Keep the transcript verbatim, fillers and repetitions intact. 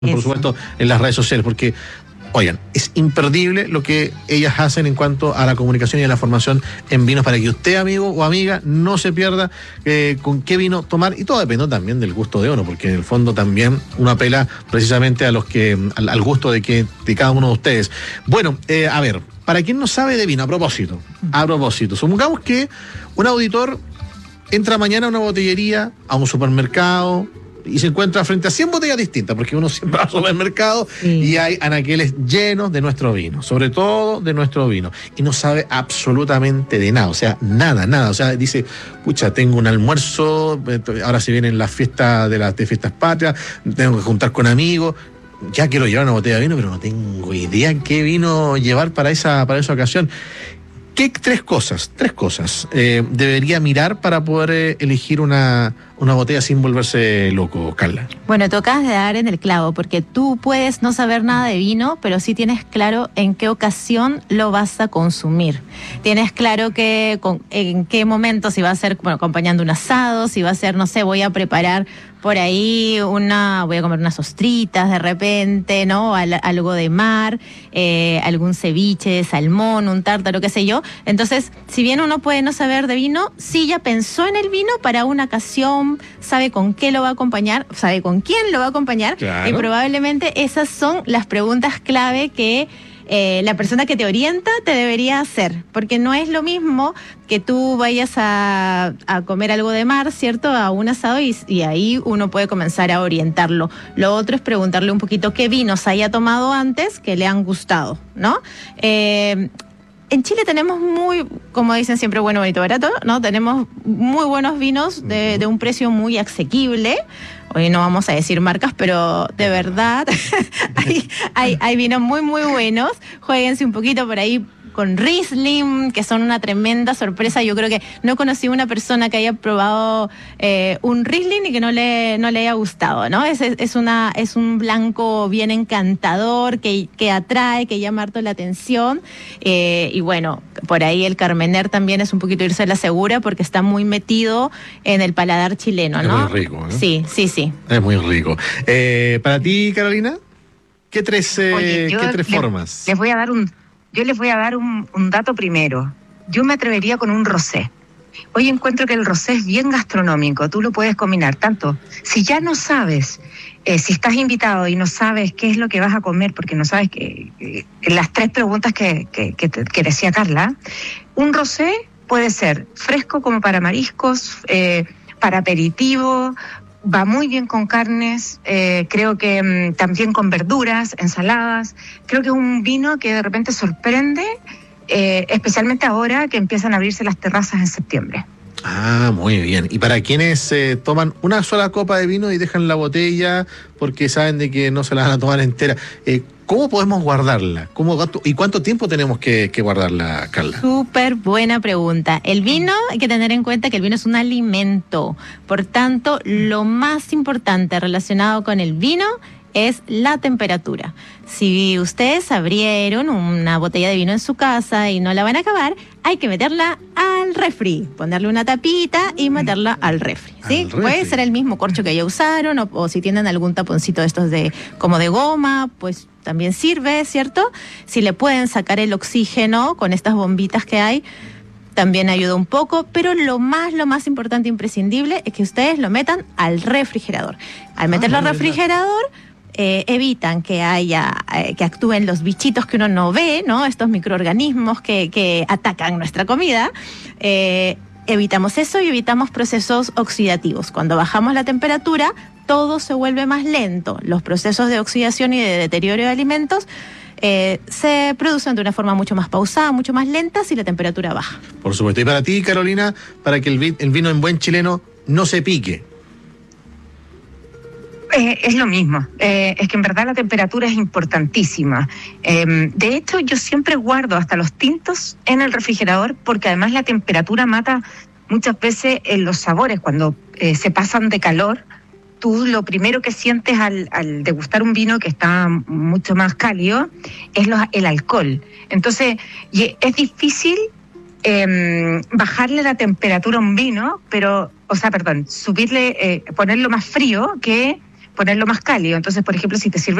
por Eso. supuesto, en las redes sociales, porque, oigan, es imperdible lo que ellas hacen en cuanto a la comunicación y a la formación en vinos para que usted, amigo o amiga, no se pierda eh, con qué vino tomar, y todo depende también del gusto de uno, porque en el fondo también uno apela precisamente a los que, al, al gusto de, que, de cada uno de ustedes. Bueno, eh, a ver, para quien no sabe de vino, a propósito, a propósito, supongamos que un auditor entra mañana a una botellería, a un supermercado, y se encuentra frente a cien botellas distintas, porque uno siempre va al supermercado sí. y hay anaqueles llenos de nuestro vino, sobre todo de nuestro vino, y no sabe absolutamente de nada, o sea, nada, nada, o sea, dice, pucha, tengo un almuerzo, ahora se vienen las fiestas de las de fiestas patrias, tengo que juntar con amigos, ya quiero llevar una botella de vino, pero no tengo idea qué vino llevar para esa, para esa ocasión. ¿Qué tres cosas, tres cosas eh, debería mirar para poder eh, elegir una, una botella sin volverse loco, Carla? Bueno, tú acabas de dar en el clavo, porque tú puedes no saber nada de vino, pero sí tienes claro en qué ocasión lo vas a consumir. Tienes claro que con, en qué momento, si va a ser bueno, acompañando un asado, si va a ser, no sé, voy a preparar por ahí una, voy a comer unas ostritas de repente, ¿no? Al, algo de mar, eh, algún ceviche de salmón, un tártaro, qué sé yo. Entonces, si bien uno puede no saber de vino, sí ya pensó en el vino para una ocasión, sabe con qué lo va a acompañar, sabe con quién lo va a acompañar, claro. Y probablemente esas son las preguntas clave que Eh, la persona que te orienta te debería hacer, porque no es lo mismo que tú vayas a, a comer algo de mar, ¿cierto? A un asado y, y ahí uno puede comenzar a orientarlo. Lo otro es preguntarle un poquito qué vinos haya tomado antes que le han gustado, ¿no? Eh, En Chile tenemos muy, como dicen siempre, bueno, bonito, barato, ¿no? Tenemos muy buenos vinos de, de un precio muy asequible. Hoy no vamos a decir marcas, pero de verdad hay, hay, hay vinos muy, muy buenos. Juéguense un poquito por ahí con Riesling, que son una tremenda sorpresa. Yo creo que no he conocido una persona que haya probado eh, un Riesling y que no le, no le haya gustado, ¿no? Es, es, una, es un blanco bien encantador, que, que atrae, que llama harto la atención. Eh, y bueno, por ahí el Carmener también es un poquito irse a la segura, porque está muy metido en el paladar chileno, ¿no? Es muy rico, ¿eh? Sí, sí, sí. Es muy rico. Eh, ¿Para ti, Carolina? ¿Qué tres, eh, Oye, ¿qué tres le, formas? Les voy a dar un... Yo les voy a dar un, un dato primero. Yo me atrevería con un rosé. Hoy encuentro que el rosé es bien gastronómico. Tú lo puedes combinar tanto. Si ya no sabes, eh, si estás invitado y no sabes qué es lo que vas a comer, porque no sabes que, que las tres preguntas que, que, que, que decía Carla, un rosé puede ser fresco como para mariscos, eh, para aperitivo, va muy bien con carnes, eh, creo que mmm, también con verduras, ensaladas. Creo que es un vino que de repente sorprende, eh, especialmente ahora que empiezan a abrirse las terrazas en septiembre. Ah, muy bien. Y para quienes eh, toman una sola copa de vino y dejan la botella porque saben de que no se la van a tomar entera, eh, ¿cómo podemos guardarla? ¿Cómo, ¿Y cuánto tiempo tenemos que, que guardarla, Carla? Súper buena pregunta. El vino, hay que tener en cuenta que el vino es un alimento. Por tanto, lo más importante relacionado con el vino es la temperatura. Si ustedes abrieron una botella de vino en su casa y no la van a acabar, hay que meterla al refri, ponerle una tapita y meterla al refri, ¿sí? Al refri. Puede ser el mismo corcho que ya usaron, o, o si tienen algún taponcito de estos de como de goma, pues también sirve, ¿cierto? Si le pueden sacar el oxígeno con estas bombitas que hay, también ayuda un poco, pero lo más, lo más importante e imprescindible es que ustedes lo metan al refrigerador. Al meterlo ah, al refrigerador, Eh, evitan que haya, eh, que actúen los bichitos que uno no ve, ¿no? Estos microorganismos que, que atacan nuestra comida. Eh, evitamos eso y evitamos procesos oxidativos. Cuando bajamos la temperatura, todo se vuelve más lento. Los procesos de oxidación y de deterioro de alimentos eh, se producen de una forma mucho más pausada, mucho más lenta si la temperatura baja. Por supuesto. Y para ti, Carolina, para que el, vi- el vino en buen chileno no se pique. Eh, es lo mismo, eh, es que en verdad la temperatura es importantísima. Eh, de hecho, yo siempre guardo hasta los tintos en el refrigerador, porque además la temperatura mata muchas veces eh, los sabores. Cuando eh, se pasan de calor, tú lo primero que sientes al, al degustar un vino que está mucho más cálido es lo, el alcohol. Entonces, y es difícil eh, bajarle la temperatura a un vino, pero, o sea, perdón, subirle, eh, ponerlo más frío que ponerlo más cálido. Entonces, por ejemplo, si te sirve